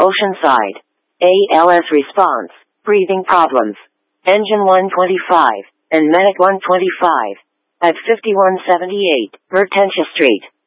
Oceanside. ALS response, breathing problems. Engine 125, and Medic 125. At 5178, Mertentia Street.